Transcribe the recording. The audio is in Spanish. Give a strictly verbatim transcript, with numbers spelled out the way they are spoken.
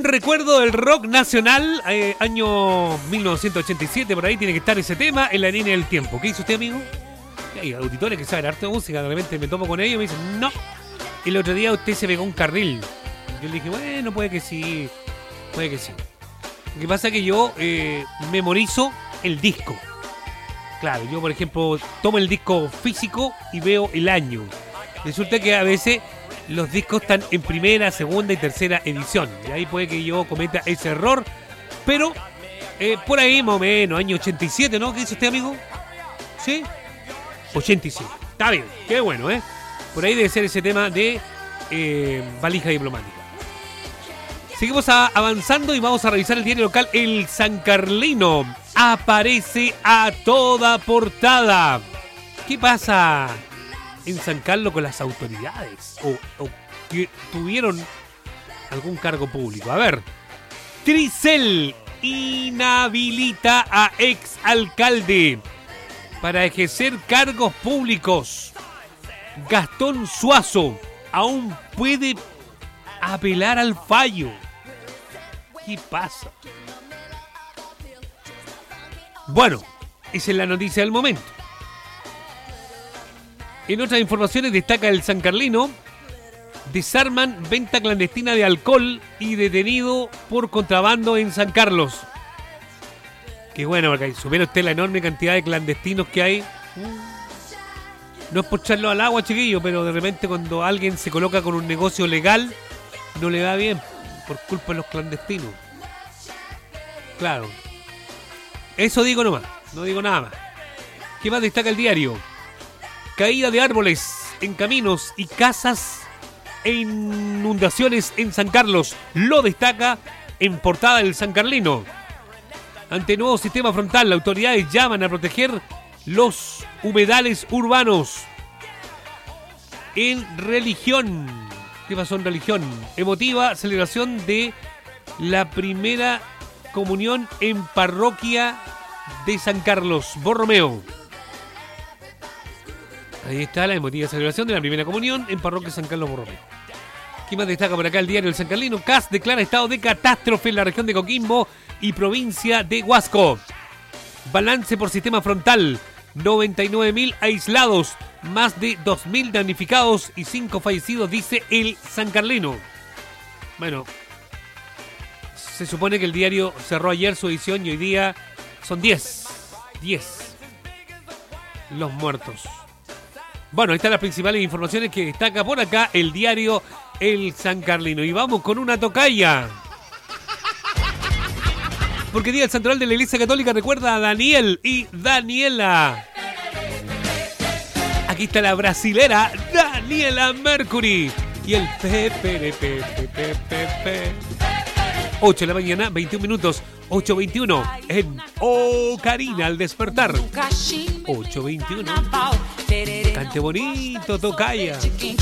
un recuerdo del rock nacional, eh, año mil novecientos ochenta y siete, por ahí tiene que estar ese tema, en la línea del tiempo. ¿Qué dice usted, amigo? Hay auditores que saben harto de música, de repente me tomo con ellos y me dicen, no, el otro día usted se pegó un carril. Yo le dije, bueno, puede que sí, puede que sí. Lo que pasa es que yo eh, memorizo el disco. Claro, yo por ejemplo tomo el disco físico y veo el año. Resulta que a veces los discos están en primera, segunda y tercera edición. Y ahí puede que yo cometa ese error. Pero eh, por ahí más o menos, año ochenta y siete, ¿no? ¿Qué dice usted, amigo? ¿Sí? ochenta y siete. Está bien, qué bueno, ¿eh? Por ahí debe ser ese tema de eh, valija diplomática. Seguimos a, avanzando y vamos a revisar el diario local. El San Carlino aparece a toda portada. ¿Qué pasa en San Carlos con las autoridades? O, o que tuvieron algún cargo público. A ver. Tricel inhabilita a exalcalde para ejercer cargos públicos. Gastón Suazo aún puede apelar al fallo. ¿Qué pasa? Bueno, esa es la noticia del momento. En otras informaciones destaca el San Carlino. Desarman venta clandestina de alcohol y detenido por contrabando en San Carlos. Qué bueno, porque ahí supera usted la enorme cantidad de clandestinos que hay. No es por echarlo al agua, chiquillo, pero de repente cuando alguien se coloca con un negocio legal, no le va bien por culpa de los clandestinos. Claro. Eso digo nomás, no digo nada más. ¿Qué más destaca el diario? Caída de árboles en caminos y casas e inundaciones en San Carlos. Lo destaca en portada del San Carlino. Ante nuevo sistema frontal, las autoridades llaman a proteger los humedales urbanos. En religión. ¿Qué pasó en religión? Emotiva celebración de la primera comunión en parroquia de San Carlos Borromeo. Ahí está la emotiva celebración de la primera comunión en parroquia San Carlos Borromeo. ¿Qué más destaca por acá el diario El San Carlino? C A S declara estado de catástrofe en la región de Coquimbo y provincia de Huasco. Balance por sistema frontal. noventa y nueve mil aislados, más de dos mil damnificados y cinco fallecidos, dice el San Carlino. Bueno, se supone que el diario cerró ayer su edición y hoy día son diez. diez los muertos. Bueno, ahí están las principales informaciones que destaca por acá el diario El San Carlino. Y vamos con una tocaya. Porque Día del Santoral de la Iglesia Católica recuerda a Daniel y Daniela. Aquí está la brasilera Daniela Mercury. Y el Pepe, Pepe, Pepe, Pepe. ocho de la mañana, veintiún minutos. ocho veintiuno en Ocarina al despertar. ocho veintiuno. Cante bonito, tocaya.